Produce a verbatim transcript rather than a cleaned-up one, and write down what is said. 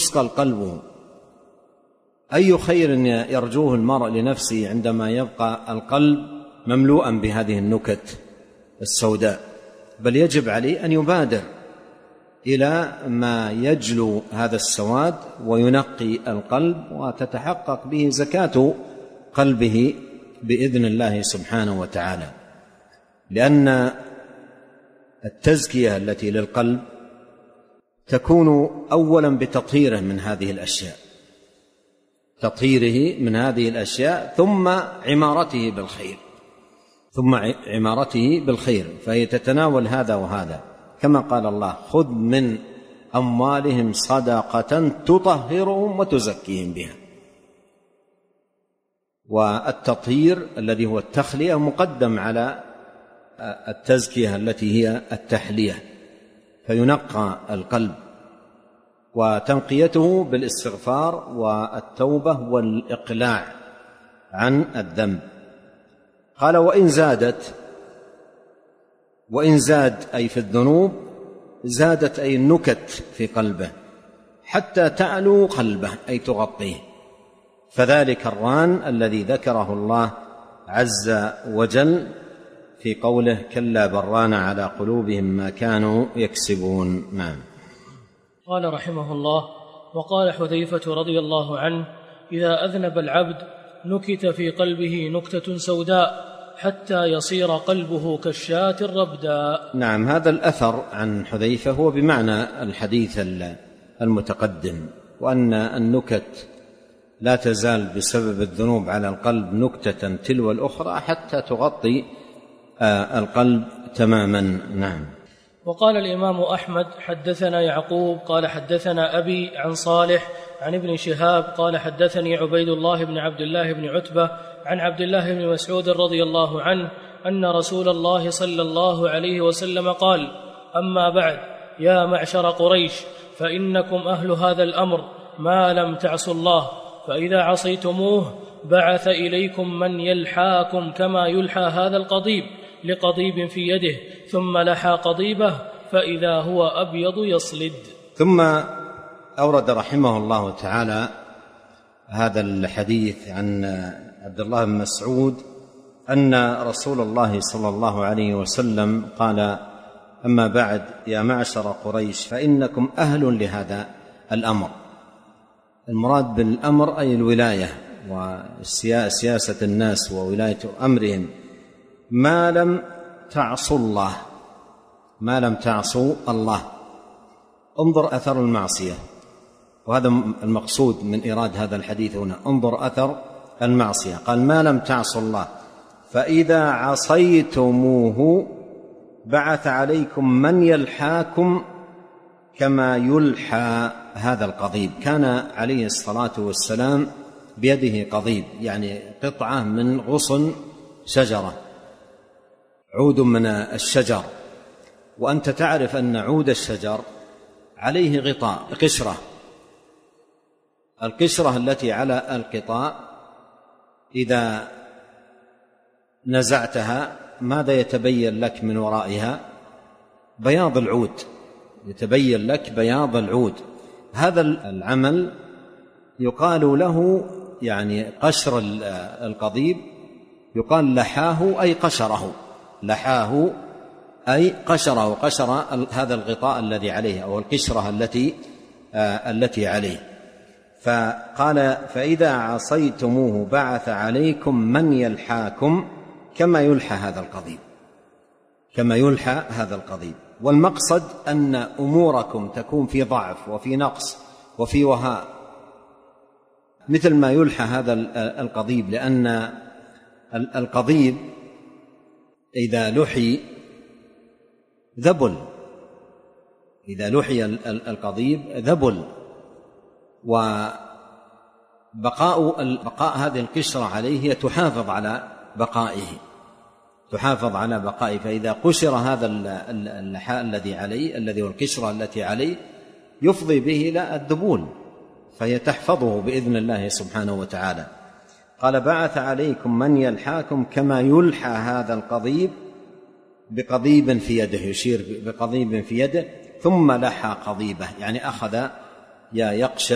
يصقل قلبه. أي خير يرجوه المرء لنفسه عندما يبقى القلب مملوءا بهذه النكت السوداء؟ بل يجب عليه أن يبادر إلى ما يجلو هذا السواد وينقي القلب، وتتحقق به زكاة قلبه بإذن الله سبحانه وتعالى. لأن التزكية التي للقلب تكون أولا بتطهيره من هذه الأشياء، تطهيره من هذه الأشياء ثم عمارته بالخير، ثم عمارته بالخير، فهي تتناول هذا وهذا، كما قال الله: خذ من أموالهم صدقة تطهرهم وتزكيهم بها. والتطهير الذي هو التخلية مقدم على التزكية التي هي التحلية، فينقى القلب، وتنقيته بالاستغفار والتوبة والإقلاع عن الذنب. قال: وإن زادت، وإن زاد أي في الذنوب، زادت أي النكت في قلبه حتى تعلو قلبه أي تغطيه، فذلك الران الذي ذكره الله عز وجل في قوله: كلا بران على قلوبهم ما كانوا يكسبون. نعم. قال رحمه الله: وقال حذيفة رضي الله عنه: إذا أذنب العبد نكت في قلبه نكتة سوداء حتى يصير قلبه كالشاة الربداء. نعم، هذا الأثر عن حذيفة هو بمعنى الحديث المتقدم، وأن النكت لا تزال بسبب الذنوب على القلب نكتة تلو الأخرى حتى تغطي القلب تماما. نعم. وقال الإمام أحمد: حدثنا يعقوب قال حدثنا أبي عن صالح عن ابن شهاب قال حدثني عبيد الله بن عبد الله بن عتبة عن عبد الله بن مسعود رضي الله عنه أن رسول الله صلى الله عليه وسلم قال: أما بعد، يا معشر قريش، فإنكم أهل هذا الأمر ما لم تعصوا الله، فإذا عصيتموه بعث إليكم من يلحاكم كما يلحى هذا القضيب لقضيب في يده، ثم لحى قضيبه فإذا هو أبيض يصلد. ثم أورد رحمه الله تعالى هذا الحديث عن عبد الله بن مسعود أن رسول الله صلى الله عليه وسلم قال: أما بعد، يا معشر قريش، فإنكم أهل لهذا الأمر. المراد بالأمر أي الولاية وسياسة الناس وولاية أمرهم، ما لم تعصوا الله، ما لم تعصوا الله. انظر أثر المعصية، وهذا المقصود من إيراد هذا الحديث هنا، انظر أثر المعصية. قال: ما لم تعصوا الله، فإذا عصيتموه بعث عليكم من يلحاكم كما يلحى هذا القضيب. كان عليه الصلاة والسلام بيده قضيب، يعني قطعة من غصن شجرة، عود من الشجر، وأنت تعرف أن عود الشجر عليه غطاء، قشرة. القشرة التي على القطاع إذا نزعتها ماذا يتبين لك من ورائها؟ بياض العود، يتبين لك بياض العود. هذا العمل يقال له يعني قشر القضيب، يقال لحاه أي قشره، لحاه أي قشره، قشر هذا الغطاء الذي عليه أو القشرة التي آه التي عليه. فقال: فإذا عصيتموه بعث عليكم من يلحاكم كما يلحى هذا القضيب، كما يلحى هذا القضيب. والمقصد أن أموركم تكون في ضعف وفي نقص وفي وهاء مثل ما يلحى هذا القضيب، لأن القضيب إذا لحي ذبل، إذا لحي القضيب ذبل، وبقاء بقاء هذه القشرة عليه هي تحافظ على بقائه، تحافظ على بقائه. فإذا قشر هذا اللحاء الذي عليه، الذي هو القشرة التي عليه، يفضي به إلى الذبول، فهي تحفظه بإذن الله سبحانه وتعالى. قال: بعث عليكم من يلحاكم كما يلحى هذا القضيب بقضيب في يده، يشير بقضيب في يده، ثم لحى قضيبه، يعني أخذ يا يقشر